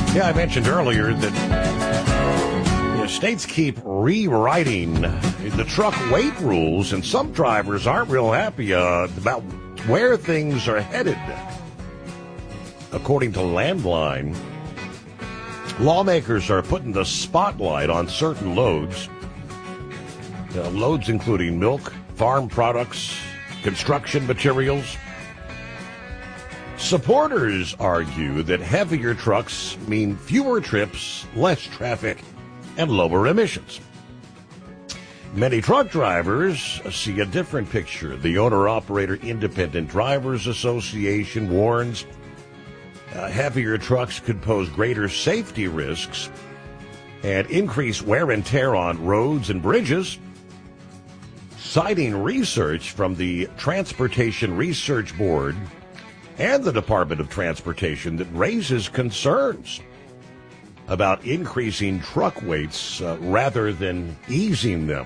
Yeah, I mentioned earlier that states keep rewriting the truck weight rules, and some drivers aren't real happy about where things are headed. According to Landline, lawmakers are putting the spotlight on certain loads. Loads including milk, farm products, construction materials. Supporters argue that heavier trucks mean fewer trips, less traffic, and lower emissions. Many truck drivers see a different picture. The Owner-Operator Independent Drivers Association warns heavier trucks could pose greater safety risks and increase wear and tear on roads and bridges, citing research from the Transportation Research Board and the Department of Transportation that raises concerns about increasing truck weights rather than easing them.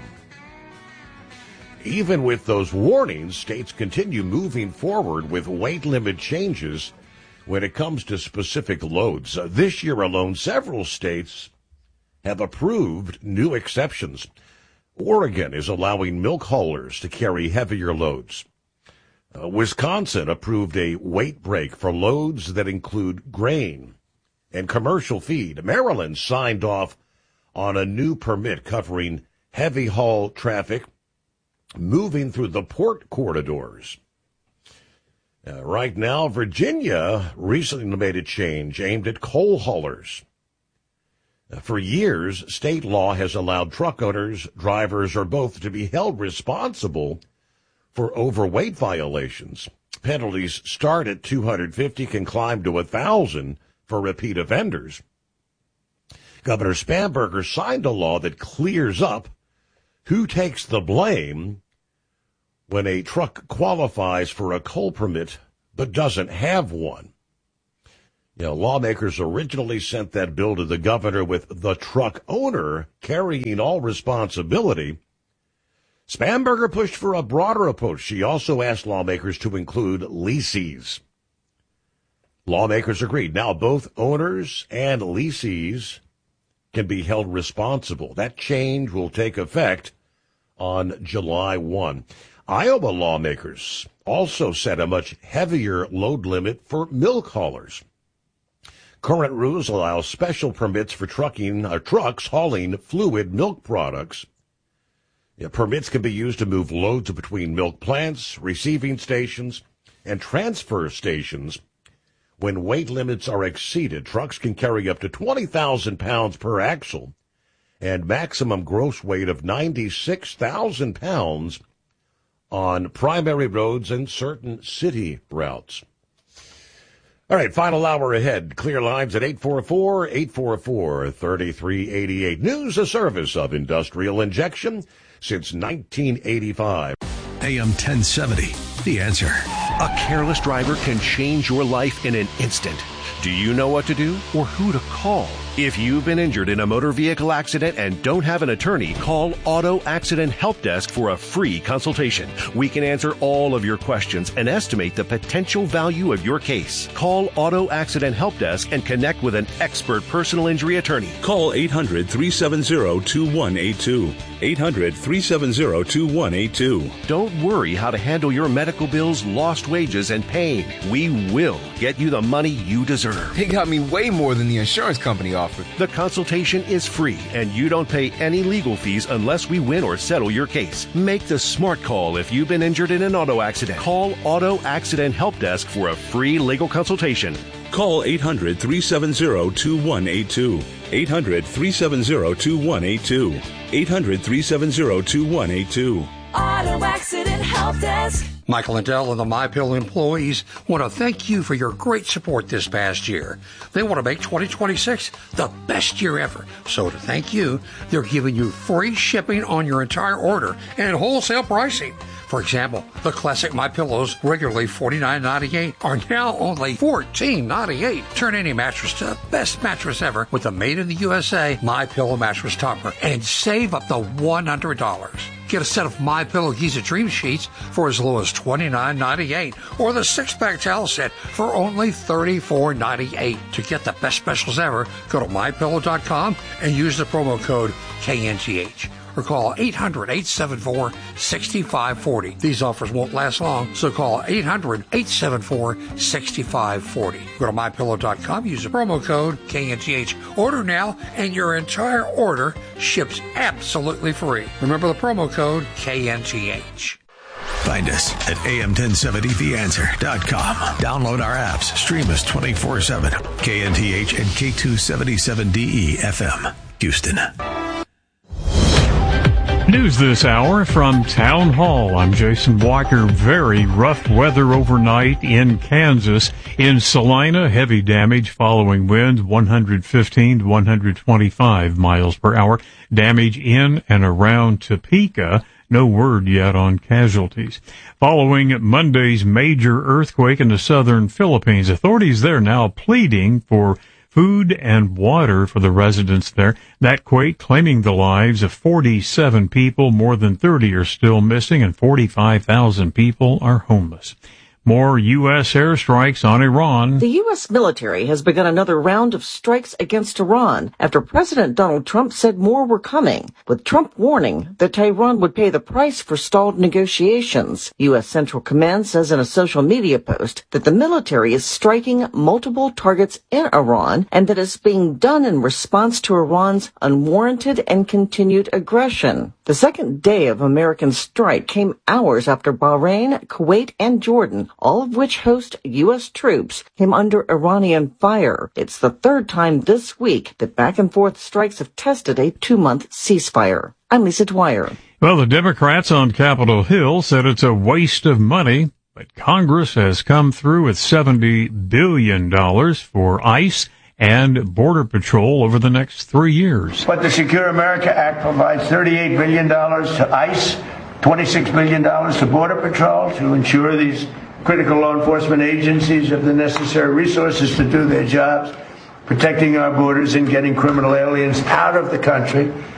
Even with those warnings, states continue moving forward with weight limit changes when it comes to specific loads. This year alone, several states have approved new exceptions. Oregon is allowing milk haulers to carry heavier loads. Wisconsin approved a weight break for loads that include grain and commercial feed. Maryland signed off on a new permit covering heavy haul traffic moving through the port corridors. Right now, Virginia recently made a change aimed at coal haulers. For years, state law has allowed truck owners, drivers, or both to be held responsible for overweight violations. Penalties start at $250, can climb to $1,000 for repeat offenders. Governor Spanberger signed a law that clears up who takes the blame when a truck qualifies for a coal permit but doesn't have one. Lawmakers originally sent that bill to the governor with the truck owner carrying all responsibility. Spanberger pushed for a broader approach. She also asked lawmakers to include lessees. Lawmakers agreed. Now both owners and lessees can be held responsible. That change will take effect on July 1. Iowa lawmakers also set a much heavier load limit for milk haulers. Current rules allow special permits for trucks hauling fluid milk products. Permits can be used to move loads between milk plants, receiving stations, and transfer stations. When weight limits are exceeded, trucks can carry up to 20,000 pounds per axle and maximum gross weight of 96,000 pounds on primary roads and certain city routes. All right, final hour ahead. Clear lines at 844-844-3388. News, a service of Industrial Injection since 1985. AM 1070, The Answer. A careless driver can change your life in an instant. Do you know what to do or who to call? If you've been injured in a motor vehicle accident and don't have an attorney, call Auto Accident Help Desk for a free consultation. We can answer all of your questions and estimate the potential value of your case. Call Auto Accident Help Desk and connect with an expert personal injury attorney. Call 800-370-2182. 800-370-2182. Don't worry how to handle your medical bills, lost wages, and pain. We will get you the money you deserve. They got me way more than the insurance company offered. The consultation is free, and you don't pay any legal fees unless we win or settle your case. Make the smart call if you've been injured in an auto accident. Call Auto Accident Help Desk for a free legal consultation. Call 800-370-2182. 800-370-2182. 800-370-2182. Auto Accident Help Desk. Michael Lindell and the MyPillow employees want to thank you for your great support this past year. They want to make 2026 the best year ever. So to thank you, they're giving you free shipping on your entire order and wholesale pricing. For example, the classic MyPillows, regularly $49.98, are now only $14.98. Turn any mattress to the best mattress ever with the made in the USA MyPillow mattress topper and save up to $100. Get a set of MyPillow Giza Dream Sheets for as low as $29.98 or the 6-pack towel set for only $34.98. To get the best specials ever, go to MyPillow.com and use the promo code KNTH. Or call 800-874-6540. These offers won't last long, so call 800-874-6540. Go to MyPillow.com, use the promo code KNTH. Order now, and your entire order ships absolutely free. Remember the promo code KNTH. Find us at am1070theanswer.com. Download our apps. Stream us 24/7. KNTH and K277DE FM, Houston. News this hour from Town Hall. I'm Jason Walker. Very rough weather overnight in Kansas. In Salina, heavy damage following winds 115 to 125 miles per hour. Damage in and around Topeka. No word yet on casualties. Following Monday's major earthquake in the southern Philippines, authorities there now pleading for food and water for the residents there. That quake claiming the lives of 47 people. More than 30 are still missing, and 45,000 people are homeless. More U.S. airstrikes on Iran. The U.S. military has begun another round of strikes against Iran after President Donald Trump said more were coming, with Trump warning that Tehran would pay the price for stalled negotiations. U.S. Central Command says in a social media post that the military is striking multiple targets in Iran and that it's being done in response to Iran's unwarranted and continued aggression. The second day of American strike came hours after Bahrain, Kuwait, and Jordan, all of which host U.S. troops, came under Iranian fire. It's the third time this week that back-and-forth strikes have tested a 2-month ceasefire. I'm Lisa Dwyer. Well, the Democrats on Capitol Hill said it's a waste of money, but Congress has come through with $70 billion for ICE and Border Patrol over the next 3 years. But the Secure America Act provides $38 billion to ICE, $26 billion to Border Patrol to ensure these critical law enforcement agencies have the necessary resources to do their jobs, protecting our borders and getting criminal aliens out of the country.